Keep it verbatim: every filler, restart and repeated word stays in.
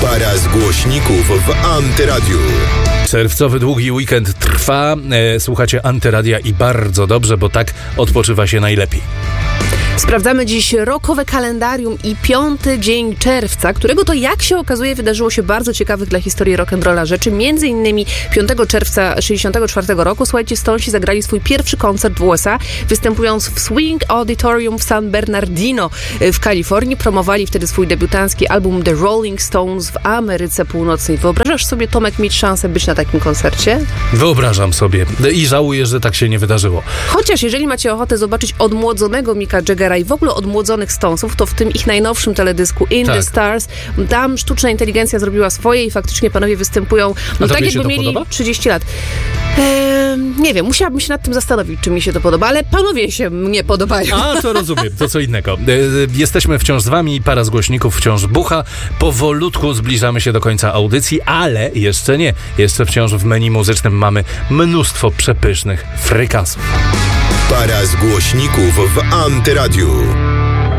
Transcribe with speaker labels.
Speaker 1: Para z głośników w Antyradiu.
Speaker 2: Czerwcowy długi weekend trwa. E, słuchacie Antyradia i bardzo dobrze, bo tak odpoczywa się najlepiej.
Speaker 3: Sprawdzamy dziś rokowe kalendarium i piąty dzień czerwca, którego to, jak się okazuje, wydarzyło się bardzo ciekawych dla historii rock'n'rolla rzeczy. Między innymi piątego czerwca sześćdziesiątego czwartego roku, słuchajcie, Stonesi zagrali swój pierwszy koncert w U S A, występując w Swing Auditorium w San Bernardino w Kalifornii. Promowali wtedy swój debiutancki album The Rolling Stones w Ameryce Północnej. Wyobrażasz sobie, Tomek, mieć szansę być na takim koncercie?
Speaker 2: Wyobrażam sobie i żałuję, że tak się nie wydarzyło.
Speaker 3: Chociaż jeżeli macie ochotę zobaczyć odmłodzonego Micka Jaggera i w ogóle odmłodzonych Stonesów, to w tym ich najnowszym teledysku In
Speaker 2: tak.
Speaker 3: the Stars, tam sztuczna inteligencja zrobiła swoje i faktycznie panowie występują no, tak, jakby mieli
Speaker 2: podoba?
Speaker 3: trzydzieści lat. Eee, nie wiem, musiałabym się nad tym zastanowić, czy mi się to podoba, ale panowie się mnie podobają.
Speaker 2: A, to rozumiem, to co innego. Jesteśmy wciąż z wami, para z głośników wciąż bucha. Powolutku zbliżamy się do końca audycji, ale jeszcze nie. Jeszcze wciąż w menu muzycznym mamy mnóstwo przepysznych frykasów.
Speaker 1: Para z głośników w Antyradiu.